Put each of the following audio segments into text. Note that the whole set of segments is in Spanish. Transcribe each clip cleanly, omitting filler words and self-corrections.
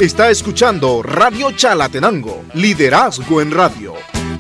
Está escuchando Radio Chalatenango, liderazgo en radio.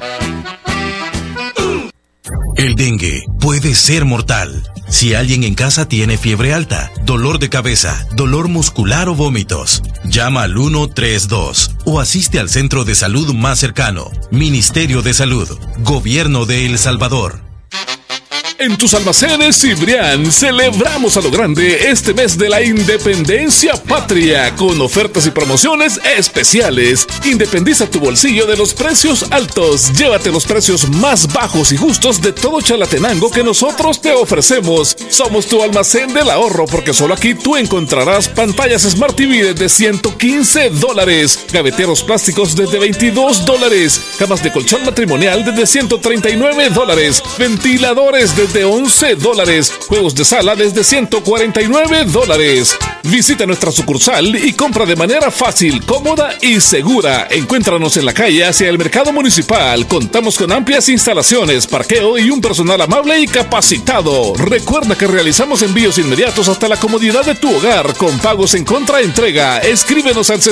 El dengue puede ser mortal. Si alguien en casa tiene fiebre alta, dolor de cabeza, dolor muscular o vómitos, llama al 132 o asiste al centro de salud más cercano. Ministerio de Salud, Gobierno de El Salvador. En tus almacenes Cibrián celebramos a lo grande este mes de la Independencia Patria con ofertas y promociones especiales. Independiza tu bolsillo de los precios altos. Llévate los precios más bajos y justos de todo Chalatenango que nosotros te ofrecemos. Somos tu almacén del ahorro porque solo aquí tú encontrarás pantallas Smart TV desde $115, gaveteros plásticos desde $22, camas de colchón matrimonial desde $139, ventiladores desde $11, juegos de sala desde $149. Visita nuestra sucursal y compra de manera fácil, cómoda y segura. Encuéntranos en la calle hacia el mercado municipal. Contamos con amplias instalaciones, parqueo y un personal amable y capacitado. Recuerda que realizamos envíos inmediatos hasta la comodidad de tu hogar con pagos en contraentrega. Escríbenos al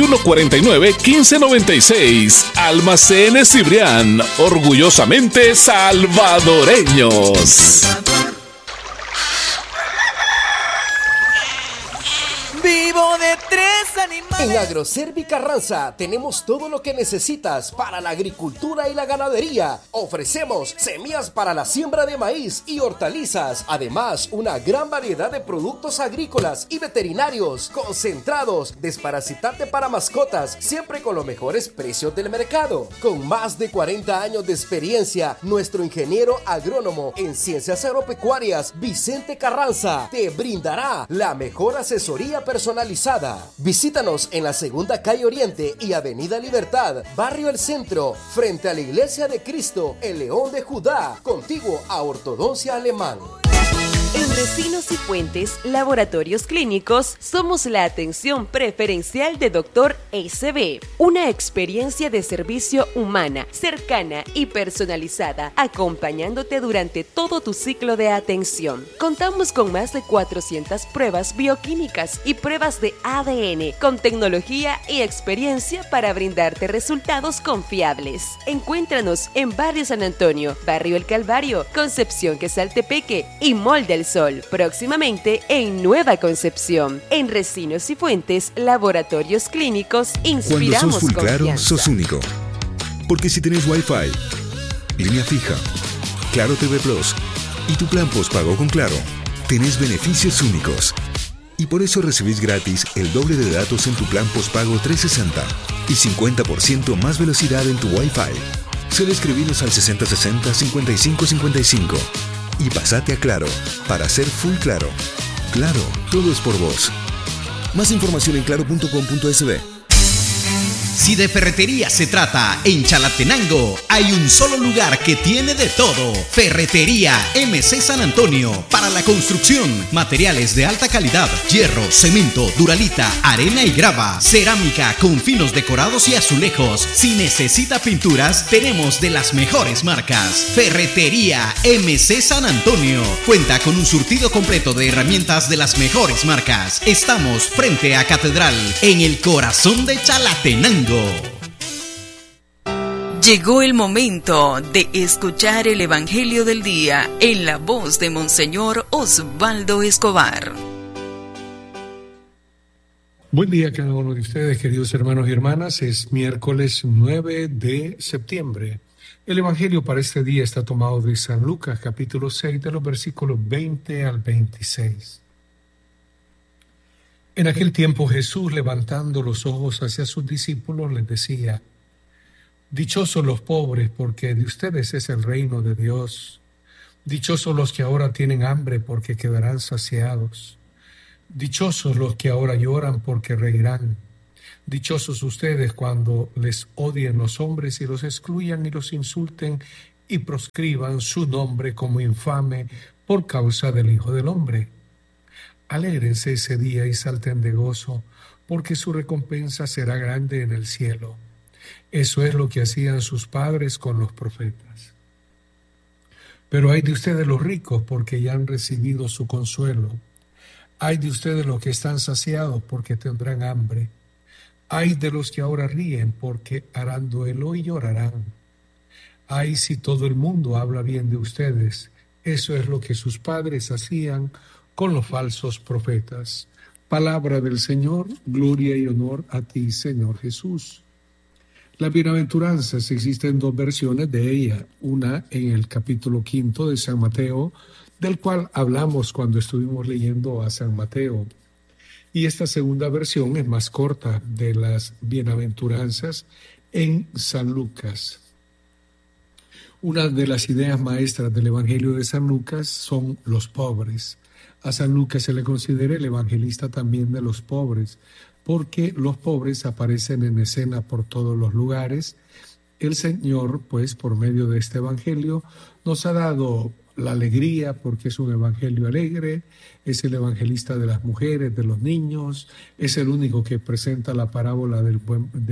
6149-1596. Almacenes Cibrián, orgullosamente salvadoreños. Vivo de tres animales. En Agroservi Carranza tenemos todo lo que necesitas para la agricultura y la ganadería. Ofrecemos semillas para la siembra de maíz y hortalizas. Además, una gran variedad de productos agrícolas y veterinarios, concentrados, desparasitante para mascotas, siempre con los mejores precios del mercado. Con más de 40 años de experiencia, nuestro ingeniero agrónomo en ciencias agropecuarias, Vicente Carranza, te brindará la mejor asesoría personalizada. Visítanos en la Segunda Calle Oriente y Avenida Libertad, Barrio El Centro, frente a la Iglesia de Cristo, el León de Judá, contiguo a Ortodoncia Alemán. En Resinos y Fuentes, Laboratorios Clínicos, somos la atención preferencial de Dr. SB. Una experiencia de servicio humana, cercana y personalizada, acompañándote durante todo tu ciclo de atención. Contamos con más de 400 pruebas bioquímicas y pruebas de ADN, con tecnología y experiencia para brindarte resultados confiables. Encuéntranos en Barrio San Antonio, Barrio El Calvario, Concepción Quesaltepeque y Mall del Sol, próximamente en Nueva Concepción. En Resinos y Fuentes, Laboratorios Clínicos, inspiramos Cuando sos full confianza. Claro, sos único. Porque si tenés Wi-Fi, línea fija, Claro TV Plus y tu plan postpago con Claro, tenés beneficios únicos. Y por eso recibís gratis el doble de datos en tu plan postpago 360 y 50% más velocidad en tu Wi-Fi. Solo escribinos al 6060-5555 y pasate a Claro para ser full Claro. Claro, todo es por vos. Más información en claro.com.sb. Si de ferretería se trata, en Chalatenango hay un solo lugar que tiene de todo. Ferretería MC San Antonio. Para la construcción, materiales de alta calidad, hierro, cemento, duralita, arena y grava, cerámica con finos decorados y azulejos. Si necesita pinturas, tenemos de las mejores marcas. Ferretería MC San Antonio. Cuenta con un surtido completo de herramientas de las mejores marcas. Estamos frente a Catedral, en el corazón de Chalatenango. Llegó el momento de escuchar el Evangelio del Día en la voz de Monseñor Osvaldo Escobar. Buen día a cada uno de ustedes, queridos hermanos y hermanas. Es miércoles 9 de septiembre. El Evangelio para este día está tomado de San Lucas, capítulo 6, de los versículos 20 al 26. En aquel tiempo Jesús, levantando los ojos hacia sus discípulos, les decía: dichosos los pobres, porque de ustedes es el reino de Dios. Dichosos los que ahora tienen hambre, porque quedarán saciados. Dichosos los que ahora lloran, porque reirán. Dichosos ustedes cuando les odien los hombres y los excluyan y los insulten y proscriban su nombre como infame por causa del Hijo del Hombre. Alégrense ese día y salten de gozo, porque su recompensa será grande en el cielo. Eso es lo que hacían sus padres con los profetas. Pero ay de ustedes los ricos, porque ya han recibido su consuelo. Ay de ustedes los que están saciados, porque tendrán hambre. Ay de los que ahora ríen, porque harán duelo y llorarán. Ay si todo el mundo habla bien de ustedes. Eso es lo que sus padres hacían con los falsos profetas. Palabra del Señor, gloria y honor a ti, Señor Jesús. Las bienaventuranzas, existen dos versiones de ella, una en el capítulo 5 de San Mateo, del cual hablamos cuando estuvimos leyendo a San Mateo. Y esta segunda versión es más corta, de las bienaventuranzas en San Lucas. Una de las ideas maestras del Evangelio de San Lucas son los pobres. A San Lucas se le considera el evangelista también de los pobres, porque los pobres aparecen en escena por todos los lugares. El Señor, pues, por medio de este evangelio, nos ha dado la alegría, porque es un evangelio alegre, es el evangelista de las mujeres, de los niños, es el único que presenta la parábola del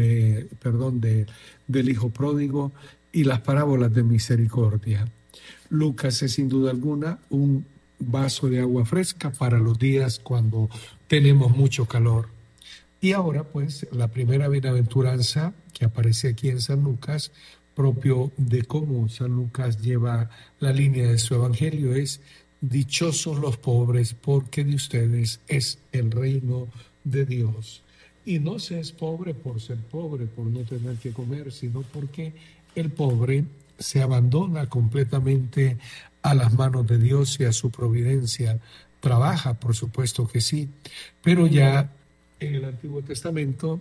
hijo pródigo y las parábolas de misericordia. Lucas es sin duda alguna un vaso de agua fresca para los días cuando tenemos mucho calor. Y ahora, pues, la primera bienaventuranza que aparece aquí en San Lucas, propio de cómo San Lucas lleva la línea de su evangelio, es: dichosos los pobres, porque de ustedes es el reino de Dios. Y no se es pobre por ser pobre, por no tener que comer, sino porque el pobre se abandona completamente a las manos de Dios y a su providencia. Trabaja, por supuesto que sí, pero ya en el Antiguo Testamento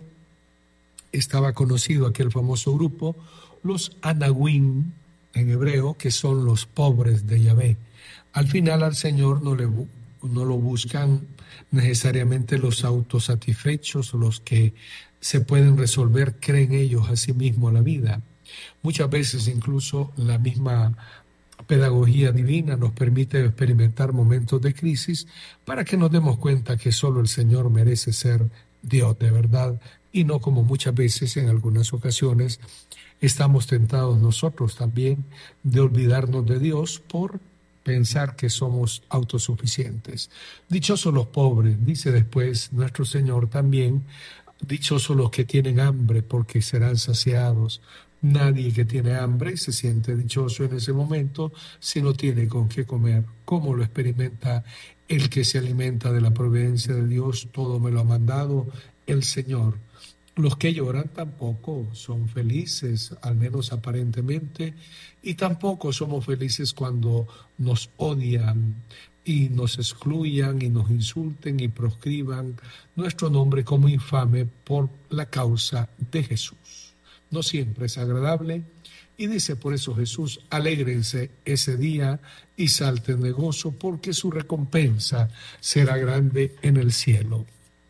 estaba conocido aquel famoso grupo, los Anahuim, en hebreo, que son los pobres de Yahvé. Al final al Señor no lo buscan necesariamente los autosatisfechos, los que se pueden resolver, creen ellos a sí mismos la vida. Muchas veces incluso la misma pedagogía divina nos permite experimentar momentos de crisis para que nos demos cuenta que solo el Señor merece ser Dios de verdad, y no como muchas veces en algunas ocasiones estamos tentados nosotros también de olvidarnos de Dios por pensar que somos autosuficientes. Dichosos los pobres, dice después nuestro Señor también, dichosos los que tienen hambre, porque serán saciados. Nadie que tiene hambre se siente dichoso en ese momento si no tiene con qué comer. ¿Cómo lo experimenta el que se alimenta de la providencia de Dios? Todo me lo ha mandado el Señor. Los que lloran tampoco son felices, al menos aparentemente, y tampoco somos felices cuando nos odian y nos excluyan y nos insulten y proscriban nuestro nombre como infame por la causa de Jesús. No siempre es agradable, y dice por eso Jesús: alégrense ese día y salten de gozo, porque su recompensa será grande en el cielo.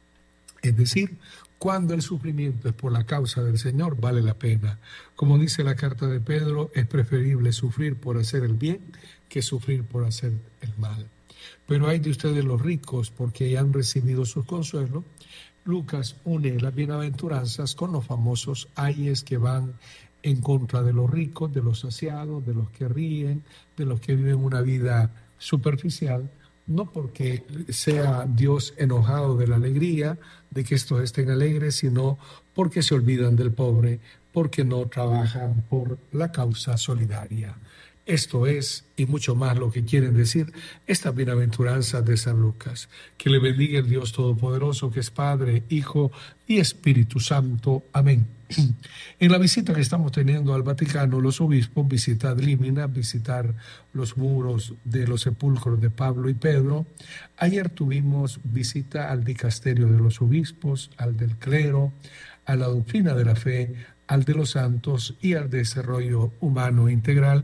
Es decir, cuando el sufrimiento es por la causa del Señor, vale la pena. Como dice la carta de Pedro, es preferible sufrir por hacer el bien que sufrir por hacer el mal. Pero hay de ustedes los ricos, porque ya han recibido sus consuelos. Lucas une las bienaventuranzas con los famosos ayes que van en contra de los ricos, de los saciados, de los que ríen, de los que viven una vida superficial, no porque sea Dios enojado de la alegría, de que estos estén alegres, sino porque se olvidan del pobre, porque no trabajan por la causa solidaria. Esto es, y mucho más, lo que quieren decir estas bienaventuranzas de San Lucas. Que le bendiga el Dios Todopoderoso, que es Padre, Hijo y Espíritu Santo. Amén. En la visita que estamos teniendo al Vaticano, los obispos visitan Límina, visitar los muros de los sepulcros de Pablo y Pedro. Ayer tuvimos visita al dicasterio de los obispos, al del clero, a la doctrina de la fe, al de los santos y al desarrollo humano integral,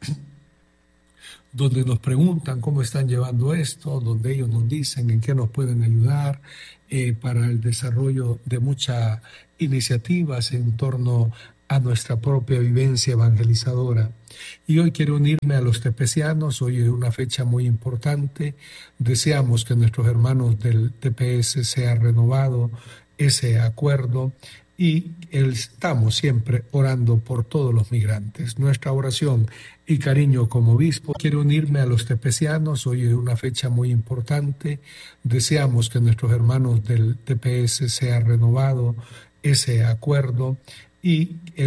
donde nos preguntan cómo están llevando esto, donde ellos nos dicen en qué nos pueden ayudar para el desarrollo de muchas iniciativas en torno a nuestra propia vivencia evangelizadora. Y hoy quiero unirme a los tepecianos. Hoy es una fecha muy importante. Deseamos que nuestros hermanos del TPS sean renovado ese acuerdo, y estamos siempre orando por todos los migrantes. Nuestra oración y cariño como obispo. Quiero unirme a los tepecianos. Hoy es una fecha muy importante. Deseamos que nuestros hermanos del TPS sean renovado ese acuerdo y